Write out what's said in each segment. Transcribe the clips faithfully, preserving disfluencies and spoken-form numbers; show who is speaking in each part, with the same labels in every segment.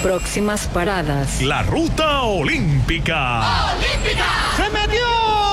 Speaker 1: Próximas paradas.
Speaker 2: La ruta olímpica.
Speaker 3: ¡Olímpica!
Speaker 2: ¡Se metió!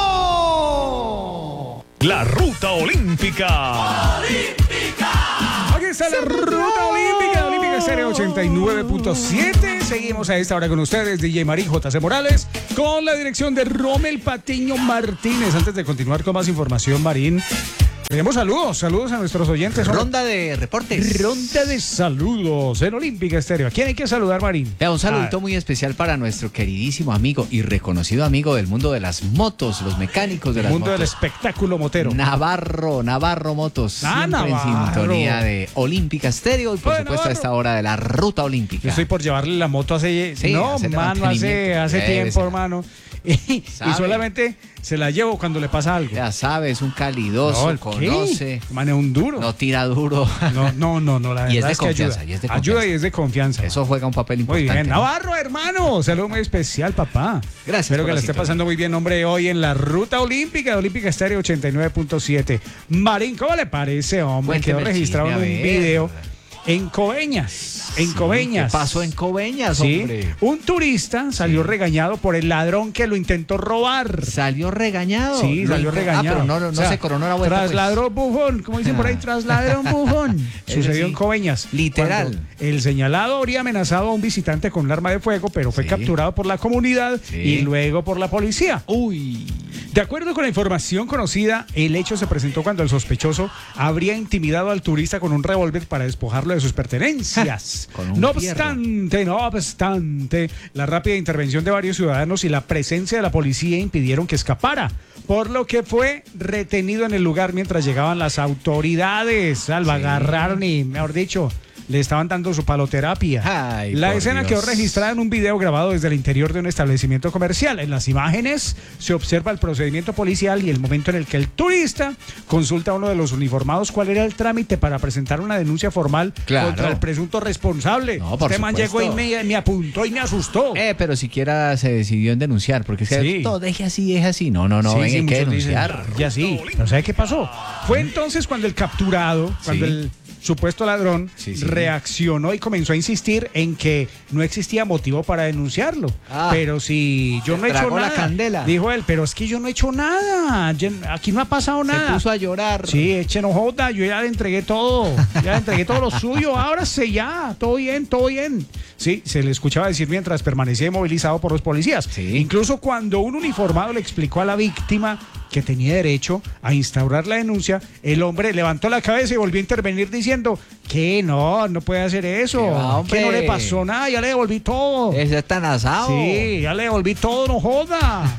Speaker 2: La ruta olímpica.
Speaker 3: ¡Olímpica!
Speaker 4: Aquí está la ruta olímpica, Olímpica Estéreo ochenta y nueve punto siete. Seguimos a esta hora con ustedes, D J Marín, J C Morales, con la dirección de Rommel Patiño Martínez. Antes de continuar con más información, Marín, tenemos saludos, saludos a nuestros oyentes.
Speaker 5: Ronda de reportes.
Speaker 4: Ronda de saludos en Olímpica Estéreo. ¿A quién hay que saludar, Marín?
Speaker 5: Vea, un saludito
Speaker 4: Ah.
Speaker 5: muy especial para nuestro queridísimo amigo y reconocido amigo del mundo de las motos, los mecánicos de
Speaker 4: El
Speaker 5: las
Speaker 4: mundo
Speaker 5: motos.
Speaker 4: del espectáculo motero.
Speaker 5: Navarro, Navarro Motos,
Speaker 4: Ah,
Speaker 5: siempre
Speaker 4: Navarro.
Speaker 5: en sintonía de Olímpica Estéreo y por
Speaker 4: Oye,
Speaker 5: supuesto a esta
Speaker 4: Navarro.
Speaker 5: hora de la ruta olímpica.
Speaker 4: Yo estoy por llevarle la moto hace...
Speaker 5: Sí,
Speaker 4: no,
Speaker 5: hace
Speaker 4: mano, hace,
Speaker 5: mantenimiento.
Speaker 4: hace
Speaker 5: Debe
Speaker 4: tiempo,
Speaker 5: ser.
Speaker 4: hermano. Y, y
Speaker 5: Sabe.
Speaker 4: solamente se la llevo cuando le pasa algo.
Speaker 5: Ya sabes, un calidoso,
Speaker 4: No, ¿el
Speaker 5: conoce,
Speaker 4: qué? Man, es un duro.
Speaker 5: no tira duro.
Speaker 4: No, no, no, no, la
Speaker 5: Y es
Speaker 4: verdad
Speaker 5: de
Speaker 4: es que
Speaker 5: confianza,
Speaker 4: ayuda.
Speaker 5: y es de
Speaker 4: Ayuda
Speaker 5: confianza.
Speaker 4: y es de confianza.
Speaker 5: Eso juega un papel
Speaker 4: Muy
Speaker 5: importante.
Speaker 4: bien.
Speaker 5: ¿no?
Speaker 4: Navarro, hermano. Saludo muy especial, papá.
Speaker 5: Gracias
Speaker 4: Espero
Speaker 5: por
Speaker 4: que
Speaker 5: la
Speaker 4: la esté
Speaker 5: sintonía.
Speaker 4: pasando muy bien, hombre, hoy en la ruta olímpica de Olímpica Estéreo ochenta y nueve punto siete. Marín, ¿cómo le parece, hombre?
Speaker 5: Cuénteme
Speaker 4: Quedó
Speaker 5: el
Speaker 4: registrado en
Speaker 5: chisme, a
Speaker 4: un
Speaker 5: ver.
Speaker 4: video en Coveñas. En
Speaker 5: Sí,
Speaker 4: Coveñas.
Speaker 5: ¿Qué pasó en Coveñas,
Speaker 4: Sí,
Speaker 5: hombre?
Speaker 4: un turista salió
Speaker 5: Sí.
Speaker 4: regañado por el ladrón que lo intentó robar.
Speaker 5: Salió regañado.
Speaker 4: Sí,
Speaker 5: Lo
Speaker 4: salió
Speaker 5: inco-
Speaker 4: regañado.
Speaker 5: Ah, pero no, no, no
Speaker 4: O sea,
Speaker 5: se coronó la vuelta. pues.
Speaker 4: Trasladrón bufón, como dicen por ahí, trasladrón bufón.
Speaker 5: Ese
Speaker 4: Sucedió
Speaker 5: sí.
Speaker 4: en Coveñas.
Speaker 5: Literal.
Speaker 4: Cuando el señalado habría amenazado a un visitante con un arma de fuego, pero fue
Speaker 5: Sí.
Speaker 4: capturado por la comunidad
Speaker 5: Sí.
Speaker 4: y luego por la policía.
Speaker 5: Uy.
Speaker 4: De acuerdo con la información conocida, el hecho se presentó cuando el sospechoso habría intimidado al turista con un revólver para despojarlo de sus pertenencias.
Speaker 5: Con un
Speaker 4: no
Speaker 5: fierro.
Speaker 4: obstante, no obstante, la rápida intervención de varios ciudadanos y la presencia de la policía impidieron que escapara, por lo que fue retenido en el lugar mientras llegaban las autoridades. Lo agarraron y, mejor dicho, le estaban dando su paloterapia.
Speaker 5: Ay,
Speaker 4: la
Speaker 5: por
Speaker 4: escena
Speaker 5: Dios.
Speaker 4: quedó registrada en un video grabado desde el interior de un establecimiento comercial. En las imágenes se observa el procedimiento policial y el momento en el que el turista consulta a uno de los uniformados cuál era el trámite para presentar una denuncia formal
Speaker 5: Claro.
Speaker 4: contra el presunto responsable.
Speaker 5: No, por
Speaker 4: Este man
Speaker 5: supuesto.
Speaker 4: llegó y me, me apuntó y me asustó.
Speaker 5: Eh, pero siquiera se decidió en denunciar, porque es que
Speaker 4: Sí.
Speaker 5: todo deje así, deje así. No, no, no,
Speaker 4: Sí,
Speaker 5: venga,
Speaker 4: sí,
Speaker 5: hay que
Speaker 4: muchos dicen,
Speaker 5: denunciar.
Speaker 4: ya sí, pero ¿sabe qué pasó? Fue entonces cuando el capturado, cuando
Speaker 5: Sí.
Speaker 4: el supuesto ladrón
Speaker 5: Sí, sí.
Speaker 4: reaccionó y comenzó a insistir en que no existía motivo para denunciarlo.
Speaker 5: Ah.
Speaker 4: Pero si yo no he hecho
Speaker 5: Tragó la
Speaker 4: nada,
Speaker 5: candela.
Speaker 4: dijo él, pero es que yo no he hecho nada, yo- aquí no ha pasado
Speaker 5: Se
Speaker 4: nada.
Speaker 5: puso a llorar.
Speaker 4: Sí, eche no joda, yo ya le entregué todo, ya le entregué todo lo suyo, ábrase ya, todo bien, todo bien. Sí, se le escuchaba decir mientras permanecía inmovilizado por los policías.
Speaker 5: Sí.
Speaker 4: Incluso cuando un uniformado le explicó a la víctima que tenía derecho a instaurar la denuncia, el hombre levantó la cabeza y volvió a intervenir diciendo que no, no puede hacer eso,
Speaker 5: Que va,
Speaker 4: que no
Speaker 5: hombre.
Speaker 4: le pasó nada, ya le devolví todo.
Speaker 5: Ese es tan asado.
Speaker 4: Sí, ya le devolví todo, no joda.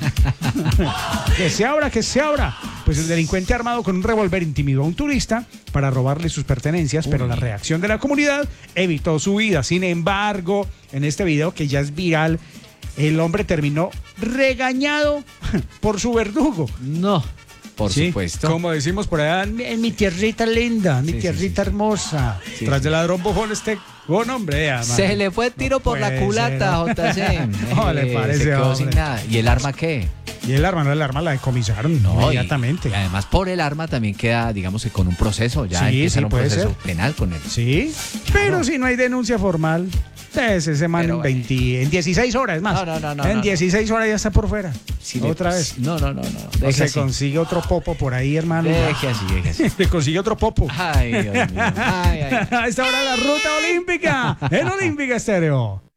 Speaker 4: Que se abra, que se abra. Pues el delincuente armado con un revólver intimidó a un turista para robarle sus pertenencias, pero la reacción de la comunidad evitó su vida. Sin embargo, en este video que ya es viral, el hombre terminó regañado por su verdugo.
Speaker 5: No, por
Speaker 4: Sí,
Speaker 5: supuesto.
Speaker 4: Como decimos por allá, en mi, en mi tierrita linda, mi
Speaker 5: Sí, sí,
Speaker 4: tierrita
Speaker 5: sí, sí.
Speaker 4: hermosa.
Speaker 5: Sí,
Speaker 4: Tras
Speaker 5: sí.
Speaker 4: del ladrón bojón este buen hombre. ya,
Speaker 5: Se
Speaker 4: man.
Speaker 5: le fue el tiro
Speaker 4: No
Speaker 5: por la
Speaker 4: puede
Speaker 5: culata, J C.
Speaker 4: No le
Speaker 5: Eh,
Speaker 4: parece,
Speaker 5: Se quedó
Speaker 4: hombre.
Speaker 5: sin nada. ¿Y el arma qué?
Speaker 4: Y el arma, no, el arma la decomisaron
Speaker 5: No, y-
Speaker 4: inmediatamente.
Speaker 5: Y, además, por el arma también queda, digamos que con un proceso. Ya
Speaker 4: Sí,
Speaker 5: empieza
Speaker 4: sí,
Speaker 5: un
Speaker 4: puede
Speaker 5: proceso
Speaker 4: ser.
Speaker 5: penal con él.
Speaker 4: Sí, pero si no hay denuncia formal, pues ese man
Speaker 5: Pero
Speaker 4: en,
Speaker 5: bueno.
Speaker 4: veinte, en dieciséis horas, es más.
Speaker 5: No, no, no, no,
Speaker 4: en
Speaker 5: no.
Speaker 4: dieciséis horas ya está por fuera.
Speaker 5: Si le-
Speaker 4: Otra vez.
Speaker 5: No, no, no, no.
Speaker 4: O
Speaker 5: Deje
Speaker 4: se
Speaker 5: así.
Speaker 4: consigue otro popo por ahí, hermano.
Speaker 5: Deje así, deje así.
Speaker 4: Se consigue otro popo.
Speaker 5: Ay, Dios mío. Ay, ay.
Speaker 4: A esta hora la ruta olímpica en Olímpica Estéreo.